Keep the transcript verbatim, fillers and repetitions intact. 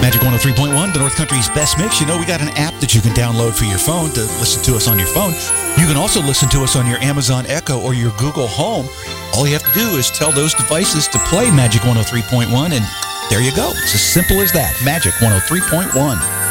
Magic one oh three point one, the North Country's best mix. You know, we got an app that you can download for your phone to listen to us on your phone. You can also listen to us on your Amazon Echo or your Google Home. All you have to do is tell those devices to play Magic one oh three point one, and there you go. It's as simple as that. Magic one oh three point one.